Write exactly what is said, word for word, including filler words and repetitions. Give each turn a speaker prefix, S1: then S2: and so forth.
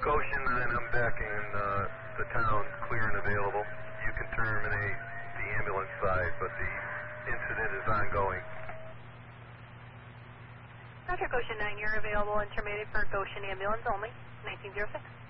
S1: Goshen nine, I'm back in uh, the town, clear and available. You can terminate the ambulance side, but the incident is ongoing.
S2: Roger, Goshen nine, you're available and terminated for Goshen ambulance only, nineteen oh six.